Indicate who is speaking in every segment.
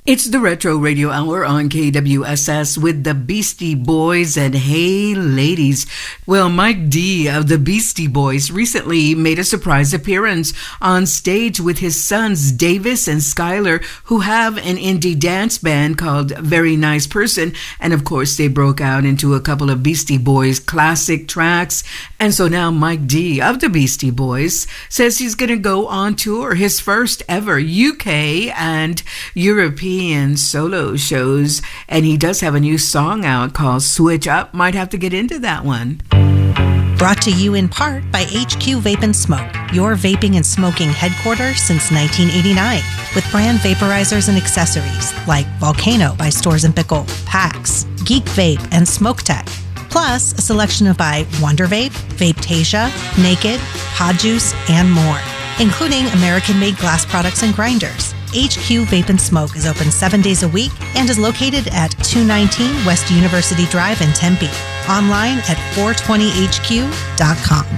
Speaker 1: It's the Retro Radio Hour on KWSS with the Beastie Boys. And hey, ladies. Well, Mike D of the Beastie Boys recently made a surprise appearance on stage with his sons, Davis and Skylar, who have an indie dance band called Very Nice Person. And of course, they broke out into a couple of Beastie Boys classic tracks. And so now Mike D of the Beastie Boys says he's going to go on tour, his first ever UK and European solo shows, and he does have a new song out called Switch Up. Might have to get into that one.
Speaker 2: Brought to you in part by HQ Vape and Smoke, your vaping and smoking headquarters since 1989, with brand vaporizers and accessories like Volcano by Stores & Pickle, PAX, Geek Vape, and Smoke Tech. Plus, a selection of by Wonder Vape, Vapetasia, Naked, Pod Juice, and more, including American-made glass products and grinders. HQ Vape and Smoke is open 7 days a week and is located at 219 West University Drive in Tempe. Online at 420hq.com.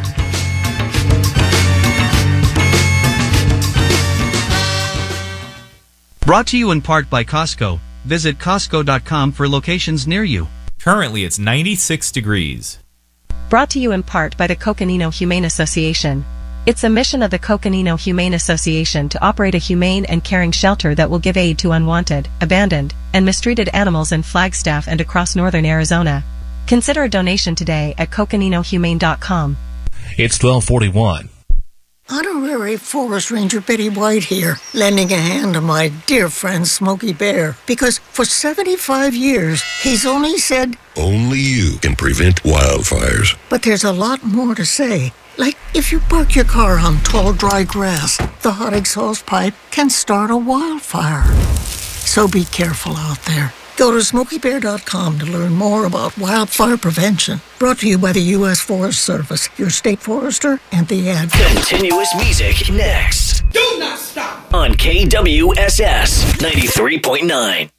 Speaker 3: Brought to you in part by Costco. Visit Costco.com for locations near you.
Speaker 4: Currently, it's 96 degrees.
Speaker 5: Brought to you in part by the Coconino Humane Association. It's a mission of the Coconino Humane Association to operate a humane and caring shelter that will give aid to unwanted, abandoned, and mistreated animals in Flagstaff and across northern Arizona. Consider a donation today at coconinohumane.com.
Speaker 6: It's 12:41.
Speaker 7: Honorary Forest Ranger Betty White here, lending a hand to my dear friend Smokey Bear, because for 75 years, he's only said,
Speaker 8: "Only you can prevent wildfires."
Speaker 7: But there's a lot more to say. Like, if you park your car on tall, dry grass, the hot exhaust pipe can start a wildfire. So be careful out there. Go to SmokeyBear.com to learn more about wildfire prevention. Brought to you by the U.S. Forest Service, your state forester, and the ad.
Speaker 9: Continuous music next.
Speaker 10: Do not stop.
Speaker 9: On KWSS 93.9.